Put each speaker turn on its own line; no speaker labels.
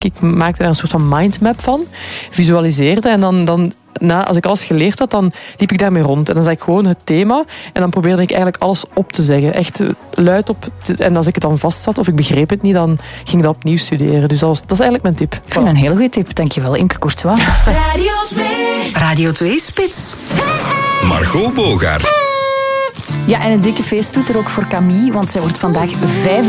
Ik maakte daar een soort van mindmap van. Visualiseerde en dan als ik alles geleerd had, dan liep ik daarmee rond. En dan zag ik gewoon het thema. En dan probeerde ik eigenlijk alles op te zeggen. Echt luid op. En als ik het dan vast zat of ik begreep het niet, dan ging ik dat opnieuw studeren. Dus dat is eigenlijk mijn tip.
Ik vind een hele goede tip. Dankjewel, Imke Courtois.
Radio 2.
Radio 2 Spits.
Margot Bogaert.
Ja, en een dikke feesttoeter ook voor Camille, want zij wordt vandaag 5